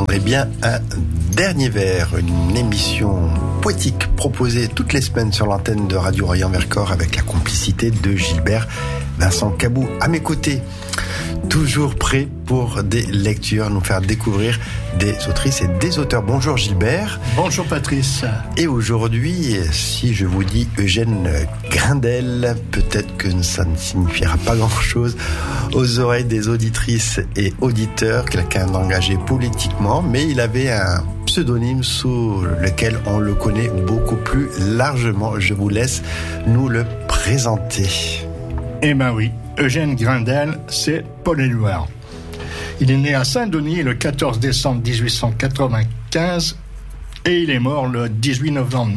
Eh bien, un dernier vers, une émission poétique proposée toutes les semaines sur l'antenne de Radio Orient-Vercors avec la complicité de Gilbert Vincent Cabou à mes côtés. Toujours prêt pour des lectures, nous faire découvrir des autrices et des auteurs. Bonjour Gilbert. Bonjour Patrice. Et aujourd'hui, si je vous dis Eugène Grindel, peut-être que ça ne signifiera pas grand-chose aux oreilles des auditrices et auditeurs, quelqu'un d'engagé politiquement, mais il avait un pseudonyme sous lequel on le connaît beaucoup plus largement. Je vous laisse nous le présenter. Eh ben oui, Eugène Grindel, c'est Paul Éluard. Il est né à Saint-Denis le 14 décembre 1895 et il est mort le 18 novembre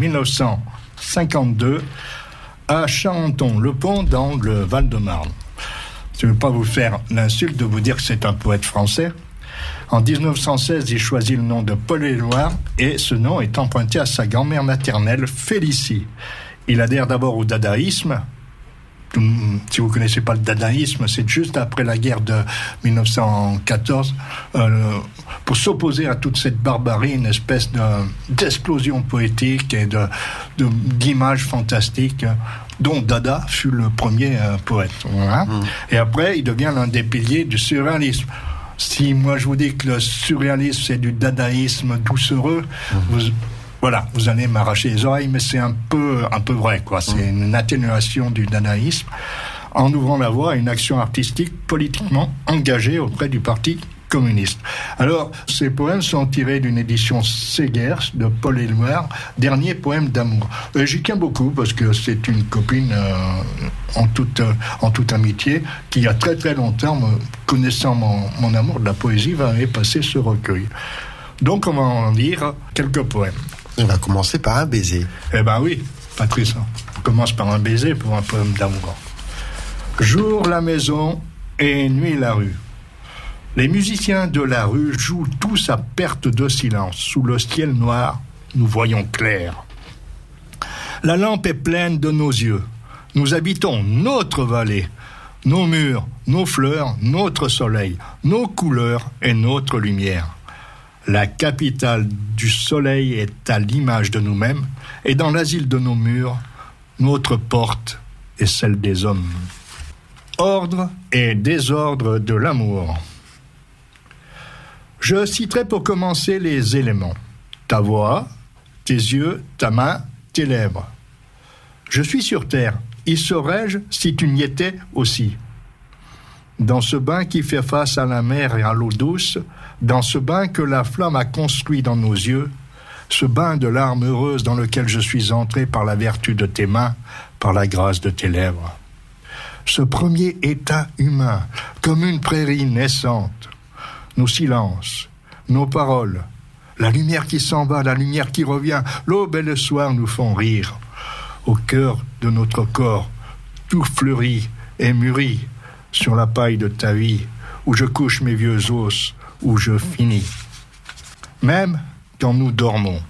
1952 à Charenton-le-Pont dans le Val-de-Marne. Je ne veux pas vous faire l'insulte de vous dire que c'est un poète français. En 1916, il choisit le nom de Paul Éluard et ce nom est emprunté à sa grand-mère maternelle, Félicie. Il adhère d'abord au dadaïsme. Si vous ne connaissez pas le dadaïsme, c'est juste après la guerre de 1914, pour s'opposer à toute cette barbarie, une espèce d'explosion poétique et d'images fantastiques, dont Dada fut le premier poète. Voilà. Et après, il devient l'un des piliers du surréalisme. Si moi je vous dis que le surréalisme c'est du dadaïsme doucereux, vous allez m'arracher les oreilles, mais c'est un peu vrai, quoi. C'est une atténuation du dadaïsme, en ouvrant la voie à une action artistique politiquement engagée auprès du Parti communiste. Alors, ces poèmes sont tirés d'une édition Segers de Paul Éluard, dernier poème d'amour. J'y tiens beaucoup parce que c'est une copine en toute amitié qui, il y a très très longtemps, connaissant mon amour de la poésie, m'avait passé ce recueil. Donc, on va en lire quelques poèmes. On va commencer par un baiser. Eh ben oui, Patrice, on commence par un baiser pour un poème d'amour. Jour la maison et nuit la rue. Les musiciens de la rue jouent tous à perte de silence. Sous le ciel noir, nous voyons clair. La lampe est pleine de nos yeux. Nous habitons notre vallée, nos murs, nos fleurs, notre soleil, nos couleurs et notre lumière. La capitale du soleil est à l'image de nous-mêmes, et dans l'asile de nos murs, notre porte est celle des hommes. Ordre et désordre de l'amour. Je citerai pour commencer les éléments. Ta voix, tes yeux, ta main, tes lèvres. Je suis sur terre, y serais-je si tu n'y étais aussi? Dans ce bain qui fait face à la mer et à l'eau douce, dans ce bain que la flamme a construit dans nos yeux, ce bain de larmes heureuses dans lequel je suis entré par la vertu de tes mains, par la grâce de tes lèvres. Ce premier état humain, comme une prairie naissante, nos silences, nos paroles, la lumière qui s'en va, la lumière qui revient, l'aube et le soir nous font rire. Au cœur de notre corps, tout fleurit et mûrit sur la paille de ta vie, où je couche mes vieux os, où je finis. Même quand nous dormons,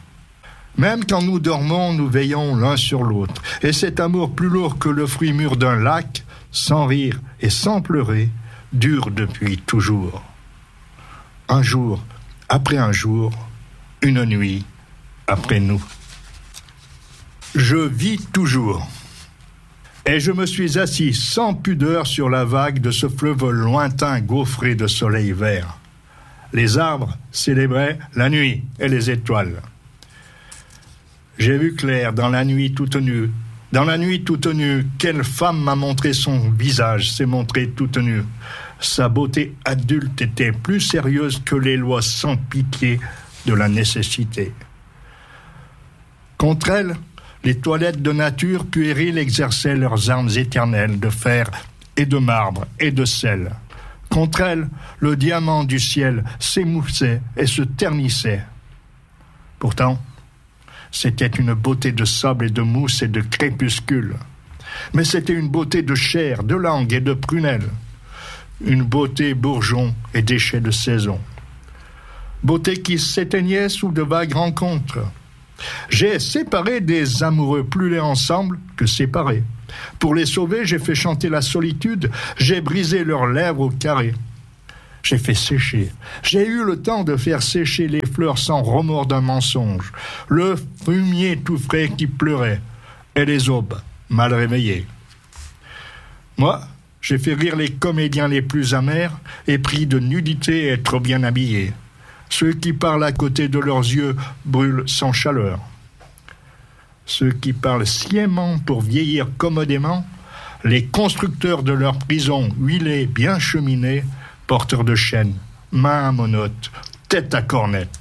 nous veillons l'un sur l'autre. Et cet amour plus lourd que le fruit mûr d'un lac, sans rire et sans pleurer, dure depuis toujours. Un jour après un jour, une nuit après nous. Je vis toujours. Et je me suis assis sans pudeur sur la vague de ce fleuve lointain gaufré de soleil vert. Les arbres célébraient la nuit et les étoiles. J'ai vu clair dans la nuit toute nue. Dans la nuit toute nue, quelle femme m'a montré son visage, s'est montrée toute nue. Sa beauté adulte était plus sérieuse que les lois sans pitié de la nécessité. Contre elle, les toilettes de nature puériles exerçaient leurs armes éternelles de fer et de marbre et de sel. Contre elle, le diamant du ciel s'émoussait et se ternissait. Pourtant, c'était une beauté de sable et de mousse et de crépuscule. Mais c'était une beauté de chair, de langue et de prunelle. Une beauté bourgeon et déchet de saison. Beauté qui s'éteignait sous de vagues rencontres. J'ai séparé des amoureux plus laids ensemble que séparés. Pour les sauver, j'ai fait chanter la solitude, j'ai brisé leurs lèvres au carré. j'ai fait sécher. J'ai eu le temps de faire sécher les fleurs sans remords d'un mensonge, le fumier tout frais qui pleurait, et les aubes mal réveillées. Moi, j'ai fait rire les comédiens les plus amers, épris de nudité et trop bien habillés. Ceux qui parlent à côté de leurs yeux brûlent sans chaleur. Ceux qui parlent sciemment pour vieillir commodément, les constructeurs de leur prison huilée bien cheminée, porteurs de chaînes, mains à monote, tête à cornette.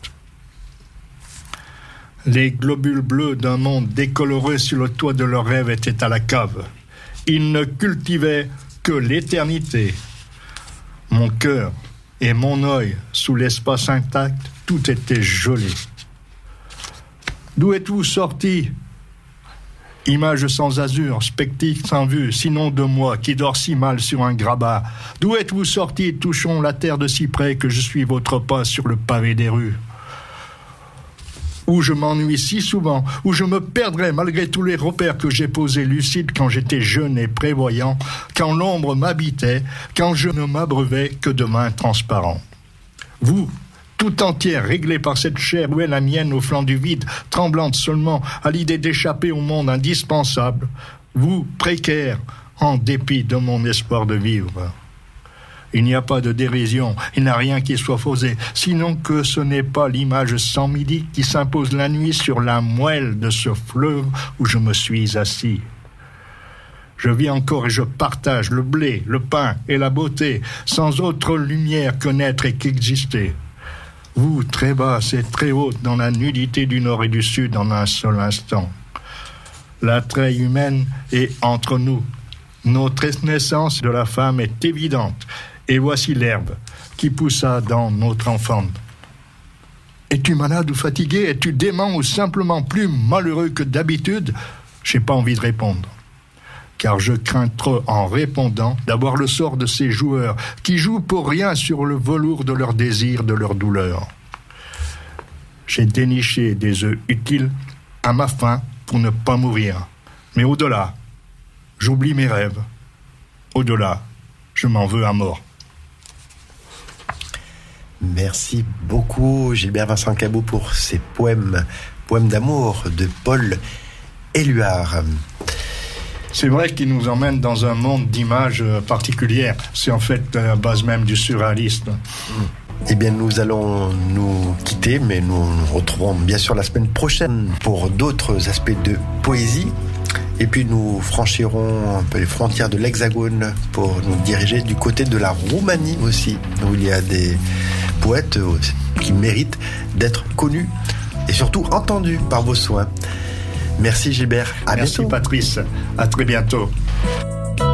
Les globules bleus d'un monde décoloré sur le toit de leurs rêves étaient à la cave. Ils ne cultivaient que l'éternité. Mon cœur et mon œil, sous l'espace intact, tout était joli. D'où êtes-vous sortis ? Image sans azur, spectacle sans vue, sinon de moi qui dors si mal sur un grabat. D'où êtes-vous sortis, touchons la terre de si près que je suis votre pas sur le pavé des rues. Où je m'ennuie si souvent, où je me perdrai malgré tous les repères que j'ai posés lucides quand j'étais jeune et prévoyant, quand l'ombre m'habitait, quand je ne m'abreuvais que de mains transparentes. Vous, tout entière, réglée par cette chair où est la mienne au flanc du vide, tremblante seulement à l'idée d'échapper au monde indispensable, vous, précaire, en dépit de mon espoir de vivre. Il n'y a pas de dérision, il n'y a rien qui soit faussé, sinon que ce n'est pas l'image sans midi qui s'impose la nuit sur la moelle de ce fleuve où je me suis assis. Je vis encore et je partage le blé, le pain et la beauté, sans autre lumière que naître et qu'exister. Vous, très basse et très haute dans la nudité du nord et du sud en un seul instant. La treille humaine est entre nous. Notre naissance de la femme est évidente. Et voici l'herbe qui poussa dans notre enfant. Es-tu malade ou fatigué? Es-tu dément ou simplement plus malheureux que d'habitude? J'ai pas envie de répondre. Car je crains trop, en répondant, d'avoir le sort de ces joueurs qui jouent pour rien sur le velours de leurs désirs, de leur douleur. J'ai déniché des œufs utiles à ma faim pour ne pas mourir. Mais au-delà, j'oublie mes rêves. Au-delà, je m'en veux à mort. Merci beaucoup Gilbert Vincent Cabot pour ces poèmes d'amour de Paul Éluard. C'est vrai qu'il nous emmène dans un monde d'images particulières. C'est en fait la base même du surréalisme. Eh bien, nous allons nous quitter, mais nous nous retrouvons bien sûr la semaine prochaine pour d'autres aspects de poésie. Et puis nous franchirons un peu les frontières de l'Hexagone pour nous diriger du côté de la Roumanie aussi, où il y a des poètes qui méritent d'être connus et surtout entendus par vos soins. Merci Gilbert, à bientôt. Merci Patrice, à très bientôt.